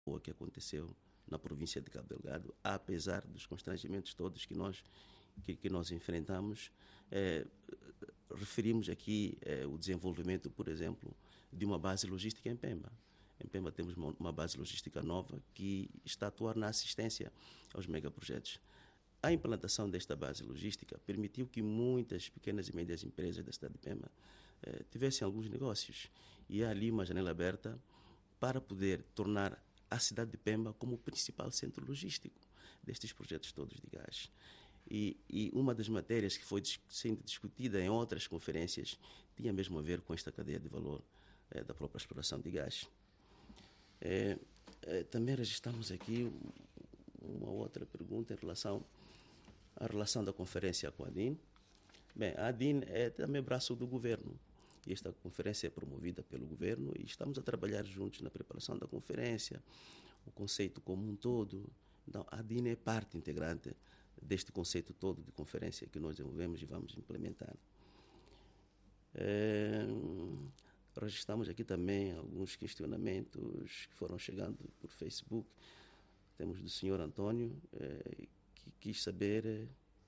o que aconteceu na província de Cabo Delgado, apesar dos constrangimentos todos que nós enfrentamos. Referimos aqui o desenvolvimento, por exemplo, de uma base logística em Pemba. Em Pemba temos uma base logística nova que está a atuar na assistência aos megaprojetos. A implantação desta base logística permitiu que muitas pequenas e médias empresas da cidade de Pemba tivessem alguns negócios. E há ali uma janela aberta para poder tornar a cidade de Pemba como o principal centro logístico destes projetos todos de gás. E uma das matérias que foi sendo discutida em outras conferências tinha mesmo a ver com esta cadeia de valor da própria exploração de gás. Também registramos aqui uma outra pergunta em relação à relação da conferência com a ADIN. Bem, a ADIN é também braço do governo. E esta conferência é promovida pelo governo e estamos a trabalhar juntos na preparação da conferência, o conceito como um todo. Então, a ADIN é parte integrante deste conceito todo de conferência que nós desenvolvemos e vamos implementar. Registramos aqui também alguns questionamentos que foram chegando por Facebook. Temos do senhor Antônio, que quis saber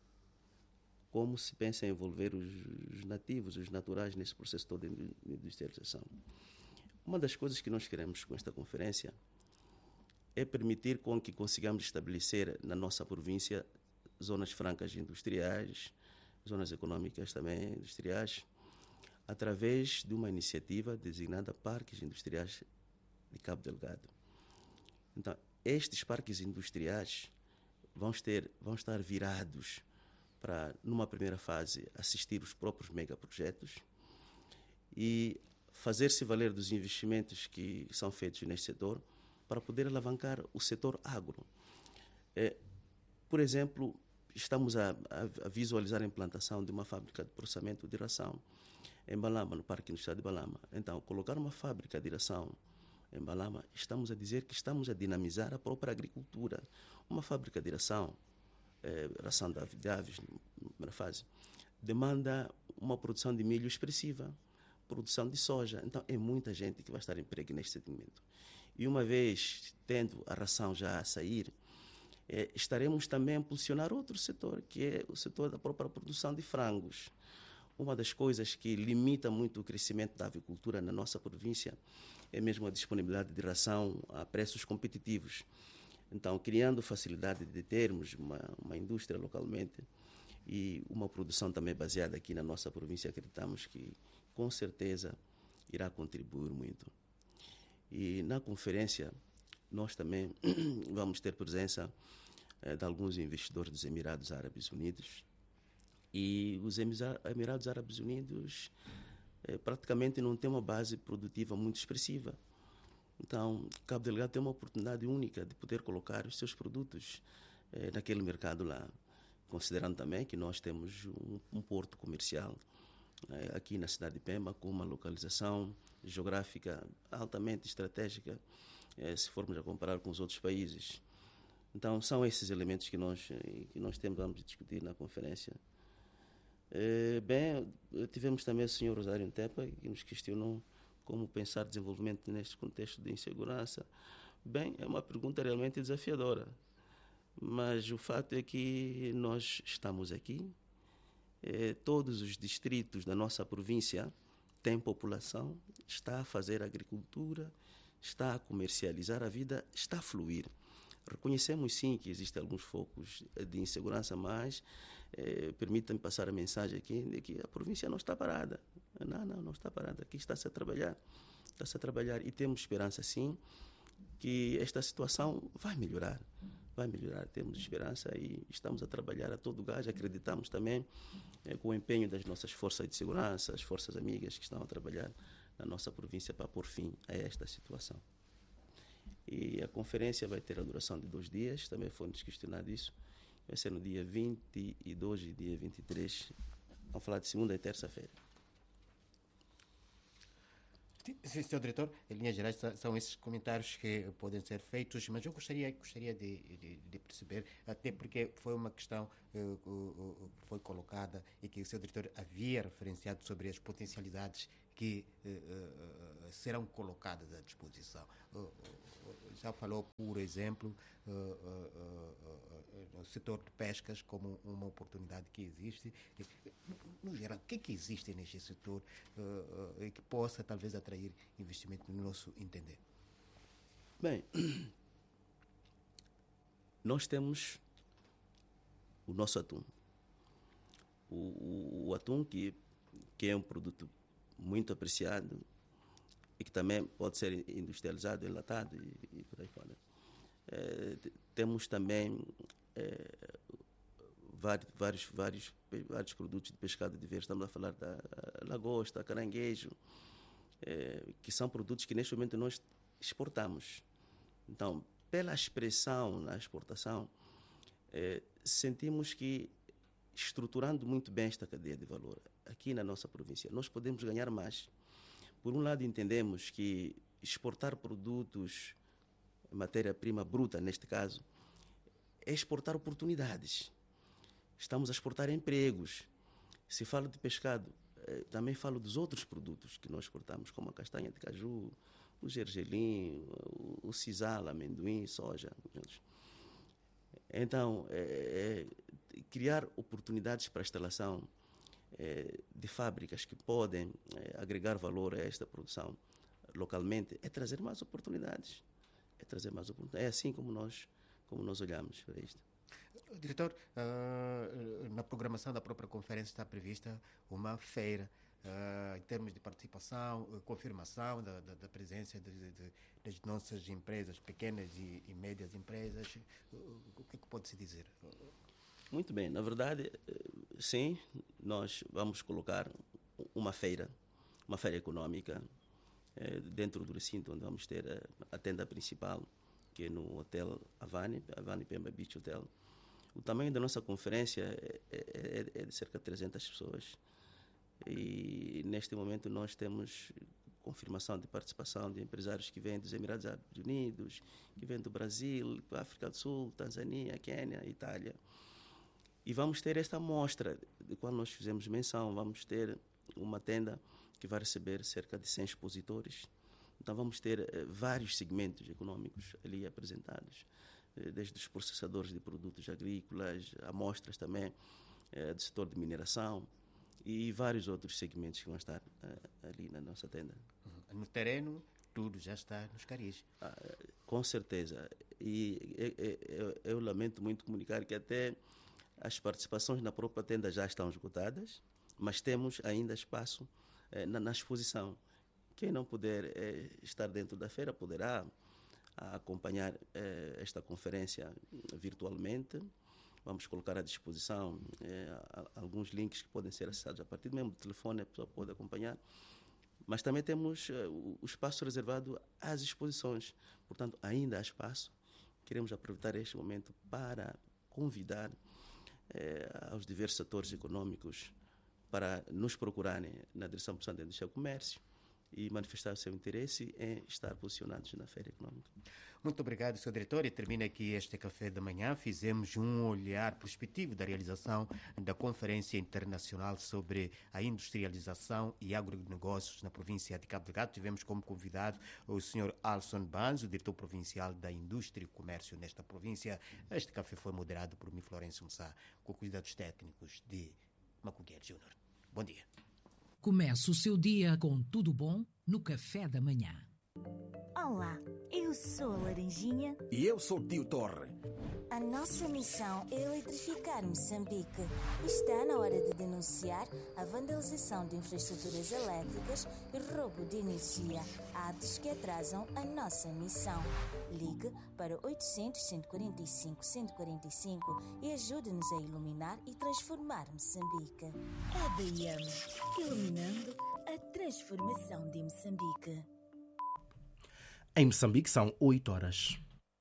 como se pensa em envolver os nativos, os naturais, nesse processo todo de industrialização. Uma das coisas que nós queremos com esta conferência é permitir com que consigamos estabelecer na nossa província zonas francas industriais, zonas econômicas também industriais, através de uma iniciativa designada Parques Industriais de Cabo Delgado. Então, estes parques industriais vão estar virados para, numa primeira fase, assistir os próprios megaprojetos e fazer-se valer dos investimentos que são feitos neste setor para poder alavancar o setor agro. Por exemplo, estamos a visualizar a implantação de uma fábrica de processamento de ração em Balama, no Parque Industrial de Balama. Então, colocar uma fábrica de ração em Balama, estamos a dizer que estamos a dinamizar a própria agricultura. Uma fábrica de ração de aves, na primeira fase, demanda uma produção de milho expressiva, produção de soja. Então, é muita gente que vai estar emprego neste segmento. E uma vez tendo a ração já a sair, estaremos também a impulsionar outro setor, que é o setor da própria produção de frangos. Uma das coisas que limita muito o crescimento da avicultura na nossa província é mesmo a disponibilidade de ração a preços competitivos. Então, criando facilidade de termos uma indústria localmente e uma produção também baseada aqui na nossa província, acreditamos que, com certeza, irá contribuir muito. E na conferência, nós também vamos ter presença de alguns investidores dos Emirados Árabes Unidos. E os Emirados Árabes Unidos praticamente não têm uma base produtiva muito expressiva. Então, Cabo Delgado tem uma oportunidade única de poder colocar os seus produtos naquele mercado lá, considerando também que nós temos um porto comercial aqui na cidade de Pemba, com uma localização geográfica altamente estratégica, se formos a comparar com os outros países. Então, são esses elementos que nós vamos discutir na conferência. Tivemos também o Sr. Rosário Ntepa, que nos questionou como pensar desenvolvimento neste contexto de insegurança. Bem, é uma pergunta realmente desafiadora, mas o fato é que nós estamos aqui, todos os distritos da nossa província têm população, está a fazer agricultura, está a comercializar, a vida está a fluir. Reconhecemos sim que existem alguns focos de insegurança, mas permita-me passar a mensagem aqui de que a província não está parada. Não está parada. Aqui está-se a trabalhar. Está-se a trabalhar e temos esperança sim que esta situação vai melhorar. Vai melhorar, temos esperança e estamos a trabalhar a todo gás. Acreditamos também com o empenho das nossas forças de segurança, as forças amigas que estão a trabalhar na nossa província para pôr fim a esta situação. E a conferência vai ter a duração de 2 dias, também foi-nos questionado isso. Vai ser no dia 22 e dia 23, vamos falar de segunda e terça-feira. Sim, Sr. Diretor, em linhas gerais são esses comentários que podem ser feitos, mas eu gostaria de perceber, até porque foi uma questão que foi colocada e que o Sr. Diretor havia referenciado sobre as potencialidades que serão colocadas à disposição. Já falou, por exemplo, no setor de pescas como uma oportunidade que existe. No geral, o que existe neste setor e que possa talvez atrair investimento no nosso entender? Bem, nós temos o nosso atum. O atum que é um produto muito apreciado e que também pode ser industrializado, enlatado e por aí fora. Temos também vários produtos de pescado diversos. Estamos a falar da lagosta, caranguejo, que são produtos que neste momento nós exportamos. Então, pela expressão na exportação, sentimos que, estruturando muito bem esta cadeia de valor aqui na nossa província, nós podemos ganhar mais. Por um lado, entendemos que exportar produtos, matéria-prima bruta, neste caso, é exportar oportunidades. Estamos a exportar empregos. Se falo de pescado, também falo dos outros produtos que nós exportamos, como a castanha de caju, o gergelim, o sisal, amendoim, soja. Então, criar oportunidades para a instalação de fábricas que podem agregar valor a esta produção localmente é trazer mais oportunidades. É assim como nós olhamos para isto. Diretor, na programação da própria conferência está prevista uma feira em termos de participação, confirmação da presença das nossas empresas, pequenas e médias empresas. O que pode-se dizer? Muito bem, na verdade, sim, nós vamos colocar uma feira econômica dentro do recinto onde vamos ter a tenda principal, que é no Hotel Havani Pemba Beach Hotel. O tamanho da nossa conferência é de cerca de 300 pessoas. E neste momento nós temos confirmação de participação de empresários que vêm dos Emirados Árabes Unidos, que vêm do Brasil, África do Sul, Tanzânia, Quênia, Itália. E vamos ter esta amostra, de qual nós fizemos menção. Vamos ter uma tenda que vai receber cerca de 100 expositores. Então vamos ter vários segmentos econômicos ali apresentados, desde os processadores de produtos agrícolas, amostras também do setor de mineração e vários outros segmentos que vão estar ali na nossa tenda. No terreno, tudo já está nos caris. Com certeza. E eu lamento muito comunicar que até as participações na própria tenda já estão esgotadas, mas temos ainda espaço na exposição. Quem não puder estar dentro da feira poderá acompanhar esta conferência virtualmente. Vamos colocar à disposição alguns links que podem ser acessados a partir mesmo do telefone, a pessoa pode acompanhar. Mas também temos o espaço reservado às exposições. Portanto, ainda há espaço. Queremos aproveitar este momento para convidar aos diversos setores econômicos para nos procurarem na Direção Profissional da Indústria e Comércio e manifestar o seu interesse em estar posicionados na Feira Econômica. Muito obrigado, Sr. Diretor. E termina aqui este café da manhã. Fizemos um olhar prospectivo da realização da Conferência Internacional sobre a Industrialização e Agronegócios na província de Cabo Delgado. Tivemos como convidado o Sr. Alson Banzo, diretor provincial da Indústria e Comércio nesta província. Este café foi moderado por mim, Florencio Mussá, com cuidados técnicos de Macuguer Júnior. Bom dia. Comece o seu dia com tudo bom no café da manhã. Olá, eu sou a Laranjinha. E eu sou o Tio Torre. A nossa missão é eletrificar Moçambique. Está na hora de denunciar a vandalização de infraestruturas elétricas e roubo de energia, atos que atrasam a nossa missão. Ligue para 800-145-145 e ajude-nos a iluminar e transformar Moçambique. ADM, iluminando a transformação de Moçambique. Em Moçambique são 8 horas.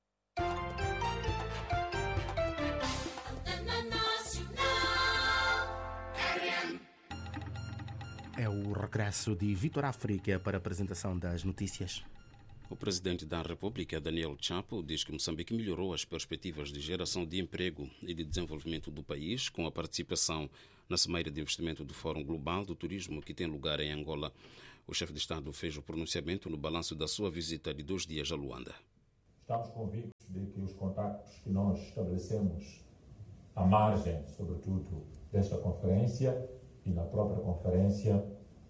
É o regresso de Vitor África para a apresentação das notícias. O presidente da República, Daniel Chapo, diz que Moçambique melhorou as perspectivas de geração de emprego e de desenvolvimento do país com a participação na Cimeira de Investimento do Fórum Global do Turismo que tem lugar em Angola. O chefe de Estado fez o pronunciamento no balanço da sua visita de 2 dias a Luanda. Estamos convictos de que os contactos que nós estabelecemos à margem, sobretudo, desta conferência e na própria conferência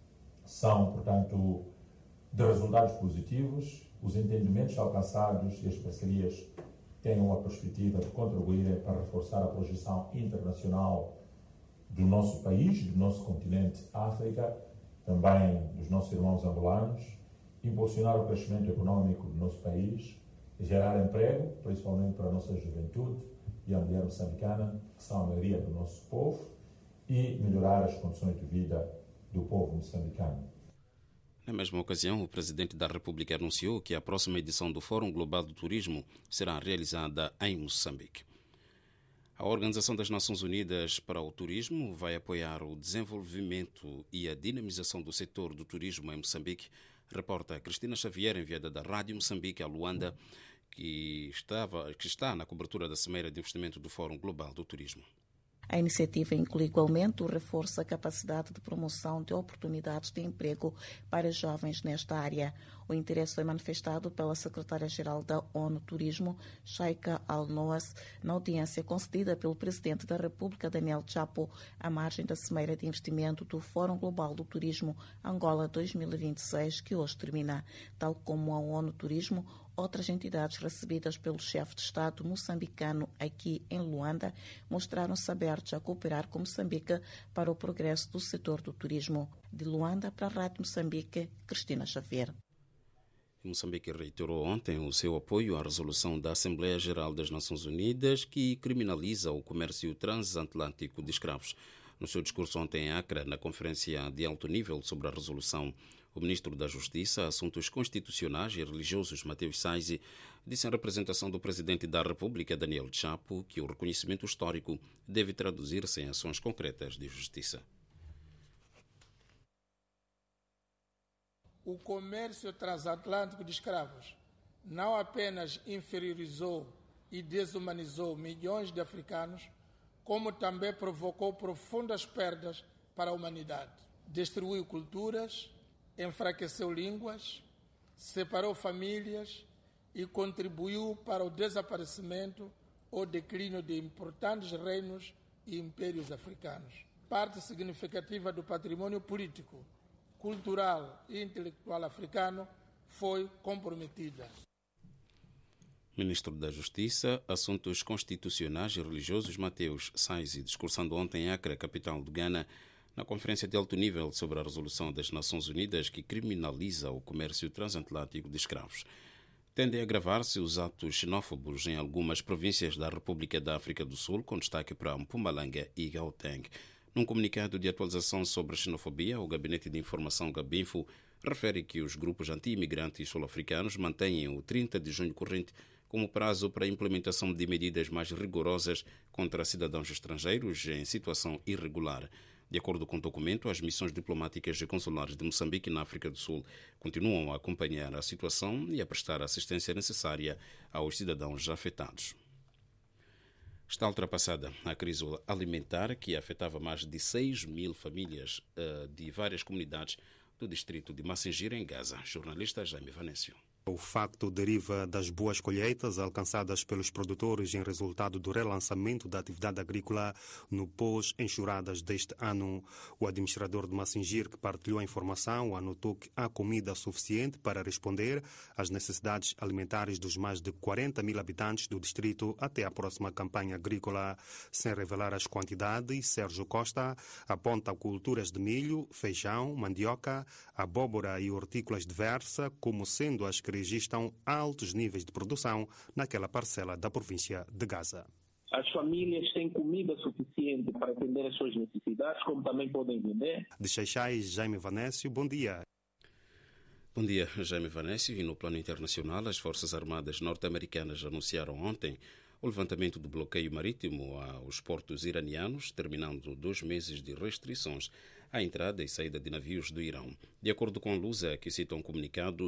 são, portanto, de resultados positivos. Os entendimentos alcançados e as parcerias têm uma perspectiva de contribuírem para reforçar a projeção internacional do nosso país, do nosso continente África, também dos nossos irmãos angolanos, impulsionar o crescimento econômico do nosso país, gerar emprego, principalmente para a nossa juventude e a mulher moçambicana, que são a maioria do nosso povo, e melhorar as condições de vida do povo moçambicano. Na mesma ocasião, o presidente da República anunciou que a próxima edição do Fórum Global do Turismo será realizada em Moçambique. A Organização das Nações Unidas para o Turismo vai apoiar o desenvolvimento e a dinamização do setor do turismo em Moçambique, reporta Cristina Xavier, enviada da Rádio Moçambique a Luanda, que está na cobertura da Cimeira de Investimento do Fórum Global do Turismo. A iniciativa inclui igualmente o reforço da capacidade de promoção de oportunidades de emprego para jovens nesta área. O interesse foi manifestado pela secretária-geral da ONU Turismo, Sheikha Al-Noas, na audiência concedida pelo presidente da República, Daniel Chapo, à margem da Cimeira de Investimento do Fórum Global do Turismo Angola 2026, que hoje termina. Tal como a ONU Turismo, outras entidades recebidas pelo chefe de Estado moçambicano aqui em Luanda mostraram-se abertos a cooperar com Moçambique para o progresso do setor do turismo. De Luanda para a Rádio Moçambique, Cristina Xavier. Moçambique reiterou ontem o seu apoio à resolução da Assembleia Geral das Nações Unidas que criminaliza o comércio transatlântico de escravos. No seu discurso ontem em Acre, na conferência de alto nível sobre a resolução, o ministro da Justiça, Assuntos Constitucionais e Religiosos, Mateus Saizi, disse em representação do presidente da República, Daniel Chapo, que o reconhecimento histórico deve traduzir-se em ações concretas de justiça. O comércio transatlântico de escravos não apenas inferiorizou e desumanizou milhões de africanos, como também provocou profundas perdas para a humanidade. Destruiu culturas, enfraqueceu línguas, separou famílias e contribuiu para o desaparecimento ou declínio de importantes reinos e impérios africanos. Parte significativa do patrimônio político, cultural e intelectual africano foi comprometida. Ministro da Justiça, Assuntos Constitucionais e Religiosos, Mateus Saizi, discursando ontem em Acre, capital do Ghana, na conferência de alto nível sobre a resolução das Nações Unidas que criminaliza o comércio transatlântico de escravos. Tendem a agravar-se os atos xenófobos em algumas províncias da República da África do Sul, com destaque para Mpumalanga e Gauteng. Num comunicado de atualização sobre a xenofobia, o Gabinete de Informação Gabinfo refere que os grupos anti-imigrantes sul-africanos mantêm o 30 de junho corrente como prazo para a implementação de medidas mais rigorosas contra cidadãos estrangeiros em situação irregular. De acordo com o documento, as missões diplomáticas e consulares de Moçambique na África do Sul continuam a acompanhar a situação e a prestar a assistência necessária aos cidadãos afetados. Está ultrapassada a crise alimentar que afetava mais de 6 mil famílias de várias comunidades do distrito de Massingira, em Gaza. Jornalista Jaime Vanésio. O facto deriva das boas colheitas alcançadas pelos produtores em resultado do relançamento da atividade agrícola no pós-enxurradas deste ano. O administrador de Massingira, que partilhou a informação, anotou que há comida suficiente para responder às necessidades alimentares dos mais de 40 mil habitantes do distrito até a próxima campanha agrícola. Sem revelar as quantidades, Sérgio Costa aponta culturas de milho, feijão, mandioca, abóbora e hortícolas diversas como sendo as que registram altos níveis de produção naquela parcela da província de Gaza. As famílias têm comida suficiente para atender as suas necessidades, como também podem vender. De Xaixai, Jaime Vanésio, bom dia. Bom dia, Jaime Vanésio. E no plano internacional, as Forças Armadas norte-americanas anunciaram ontem o levantamento do bloqueio marítimo aos portos iranianos, terminando 2 meses de restrições à entrada e saída de navios do Irão. De acordo com a Lusa, que cita um comunicado,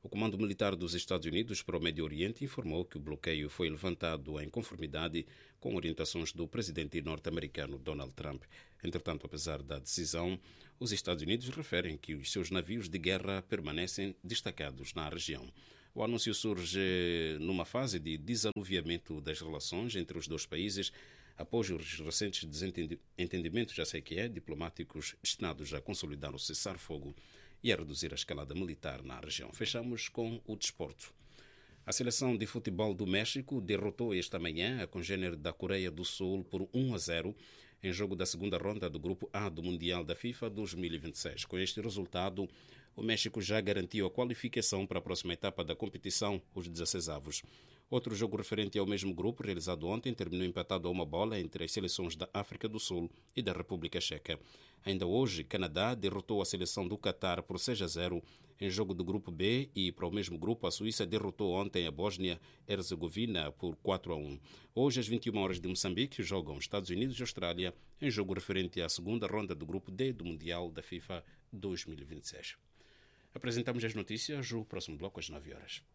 O Comando Militar dos Estados Unidos para o Médio Oriente informou que o bloqueio foi levantado em conformidade com orientações do presidente norte-americano Donald Trump. Entretanto, apesar da decisão, os Estados Unidos referem que os seus navios de guerra permanecem destacados na região. O anúncio surge numa fase de desanuviamento das relações entre os dois países após os recentes desentendimentos, diplomáticos destinados a consolidar o cessar-fogo e a reduzir a escalada militar na região. Fechamos com o desporto. A seleção de futebol do México derrotou esta manhã a congênere da Coreia do Sul por 1-0 em jogo da segunda ronda do Grupo A do Mundial da FIFA 2026. Com este resultado, o México já garantiu a qualificação para a próxima etapa da competição, os 16avos. Outro jogo referente ao mesmo grupo, realizado ontem, terminou empatado a 1-1 entre as seleções da África do Sul e da República Checa. Ainda hoje, Canadá derrotou a seleção do Catar por 6-0 em jogo do Grupo B e, para o mesmo grupo, a Suíça derrotou ontem a Bósnia-Herzegovina por 4-1. Hoje, às 21 horas de Moçambique, jogam Estados Unidos e Austrália em jogo referente à segunda ronda do Grupo D do Mundial da FIFA 2026. Apresentamos as notícias, o próximo bloco às 9 horas.